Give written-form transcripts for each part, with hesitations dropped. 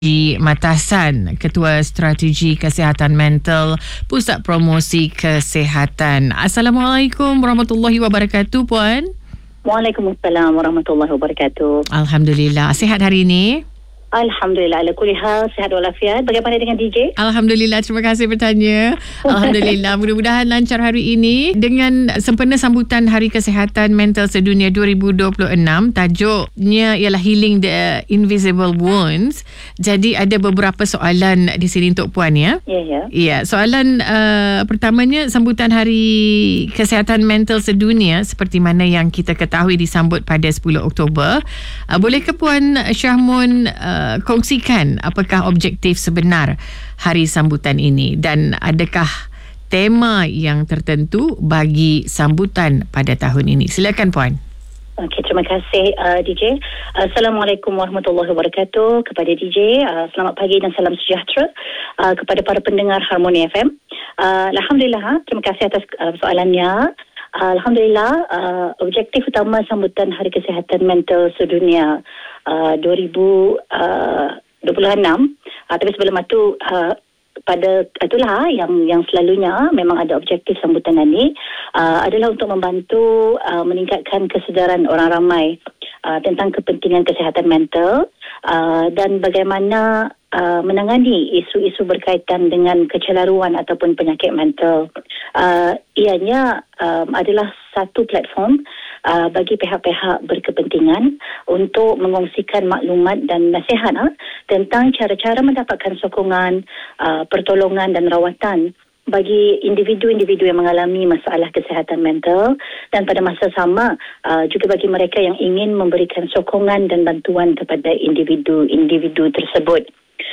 Matasan, Ketua Strategi Kesihatan Mental Pusat Promosi Kesihatan. Assalamualaikum warahmatullahi wabarakatuh, Puan. Waalaikumsalam warahmatullahi wabarakatuh. Alhamdulillah, sihat hari ini? Alhamdulillah, ala kulli hal, sihat walafiat. Bagaimana dengan DJ? Alhamdulillah, terima kasih bertanya. Alhamdulillah, mudah-mudahan lancar hari ini. Dengan sempena sambutan Hari Kesihatan Mental Sedunia 2026, tajuknya ialah Healing the Invisible Wounds. Jadi ada beberapa soalan di sini untuk Puan, ya? Ya. Ya, soalan pertamanya, sambutan Hari Kesihatan Mental Sedunia seperti mana yang kita ketahui disambut pada 10 Oktober. Bolehkah Puan Syahmun kongsikan apakah objektif sebenar hari sambutan ini dan adakah tema yang tertentu bagi sambutan pada tahun ini? Silakan, Puan. Okey, terima kasih DJ. Assalamualaikum warahmatullahi wabarakatuh kepada DJ. Selamat pagi dan salam sejahtera kepada para pendengar Harmoni FM. Alhamdulillah, terima kasih atas soalannya. Alhamdulillah, objektif utama sambutan Hari Kesihatan Mental Sedunia 2026, tapi sebelum itu pada itulah yang selalunya memang ada objektif sambutan ini adalah untuk membantu meningkatkan kesedaran orang ramai tentang kepentingan kesihatan mental dan bagaimana menangani isu-isu berkaitan dengan kecelaruan ataupun penyakit mental. Ianya adalah satu platform bagi pihak-pihak berkepentingan untuk mengongsikan maklumat dan nasihat tentang cara-cara mendapatkan sokongan, pertolongan dan rawatan bagi individu-individu yang mengalami masalah kesihatan mental dan pada masa sama juga bagi mereka yang ingin memberikan sokongan dan bantuan kepada individu-individu tersebut.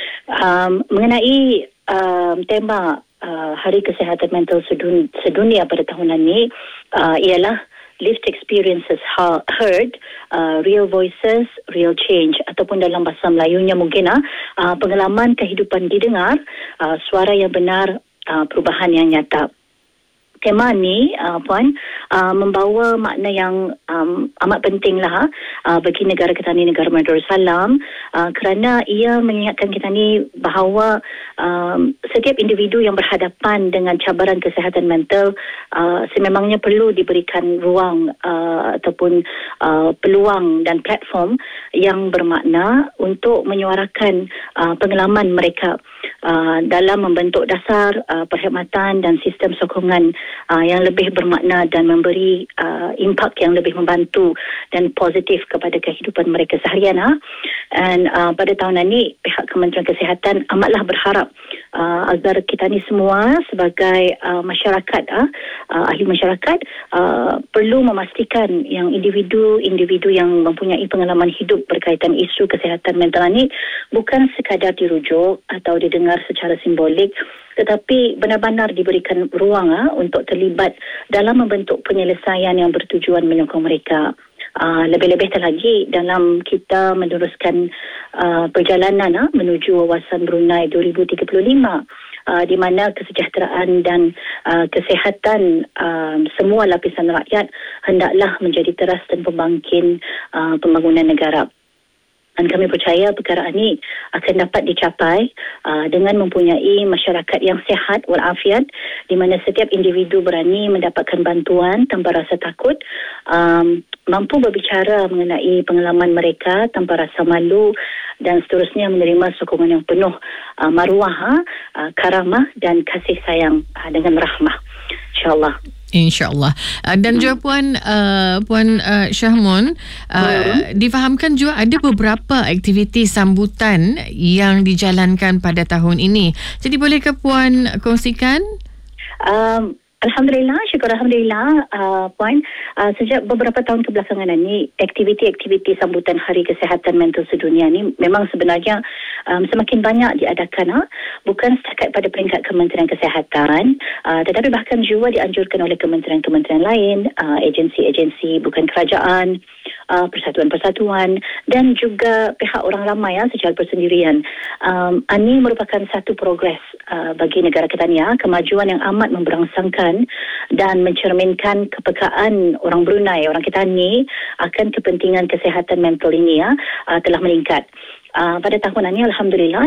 Mengenai tema Hari Kesihatan Mental Sedunia pada tahun ini ialah Lived Experiences Heard, Real Voices, Real Change, ataupun dalam bahasa Melayunya mungkin pengalaman kehidupan didengar, suara yang benar, perubahan yang nyata. Tema ni, Puan, membawa makna yang amat pentinglah bagi negara kita ni, negara Darussalam, kerana ia mengingatkan kita ni bahawa setiap individu yang berhadapan dengan cabaran kesihatan mental sememangnya perlu diberikan ruang ataupun peluang dan platform yang bermakna untuk menyuarakan pengalaman mereka dalam membentuk dasar perkhidmatan dan sistem sokongan yang lebih bermakna dan memberi impak yang lebih membantu dan positif kepada kehidupan mereka seharian. Dan pada tahun ini pihak Kementerian Kesihatan amatlah berharap agar kita ni semua sebagai masyarakat, ahli masyarakat, perlu memastikan yang individu-individu yang mempunyai pengalaman hidup berkaitan isu kesihatan mental ini bukan sekadar dirujuk atau didengar secara simbolik, tetapi benar-benar diberikan ruang untuk terlibat dalam membentuk penyelesaian yang bertujuan menyokong mereka. Lebih-lebih lagi dalam kita meneruskan perjalanan menuju Wawasan Brunei 2035, di mana kesejahteraan dan kesihatan semua lapisan rakyat hendaklah menjadi teras dan pembangkit pembangunan negara. Dan kami percaya perkara ini akan dapat dicapai dengan mempunyai masyarakat yang sihat walafiat, di mana setiap individu berani mendapatkan bantuan tanpa rasa takut, mampu berbicara mengenai pengalaman mereka tanpa rasa malu dan seterusnya menerima sokongan yang penuh maruah, karamah dan kasih sayang dengan rahmah. InsyaAllah. InsyaAllah. Dan juga Puan Syahmun, difahamkan juga ada beberapa aktiviti sambutan yang dijalankan pada tahun ini. Jadi bolehkah Puan kongsikan? Alhamdulillah, syukur Alhamdulillah, Puan. Sejak beberapa tahun kebelakangan ini, aktiviti-aktiviti sambutan Hari Kesihatan Mental Sedunia ini memang sebenarnya semakin banyak diadakan, bukan setakat pada peringkat Kementerian Kesihatan, tetapi bahkan juga dianjurkan oleh kementerian-kementerian lain, agensi-agensi bukan kerajaan, persatuan-persatuan dan juga pihak orang ramai secara bersendirian. Ini merupakan satu progres bagi negara kita ni, kemajuan yang amat memberangsangkan dan mencerminkan kepekaan orang Brunei, orang kita ni akan kepentingan kesihatan mental ini telah meningkat. Pada tahun ini Alhamdulillah